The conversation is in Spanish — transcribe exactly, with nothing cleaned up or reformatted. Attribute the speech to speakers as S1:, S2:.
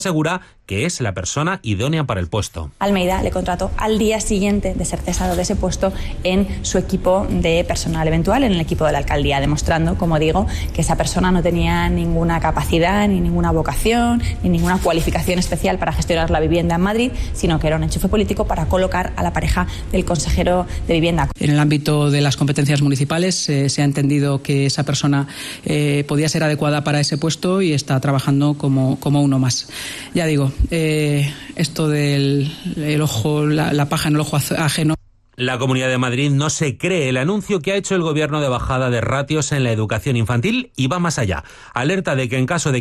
S1: asegura que es la persona idónea para el puesto.
S2: Almeida le contrató al día siguiente de ser cesado de ese puesto en su equipo de personal eventual, en el equipo de la alcaldía, demostrando, como digo, que esa persona no tenía ninguna capacidad, ni ninguna vocación, ni ninguna cualificación especial para gestionar la vivienda en Madrid, sino que era un enchufe político para colocar a la pareja del consejero de Vivienda.
S3: En el ámbito de las competencias municipales eh, se ha entendido que esa persona eh, podía ser adecuada para ese puesto y está trabajando como, como uno más. Ya digo, eh, esto del el ojo, la, la paja en el ojo ajeno.
S1: La Comunidad de Madrid no se cree el anuncio que ha hecho el Gobierno de bajada de ratios en la educación infantil y va más allá. Alerta de que en caso de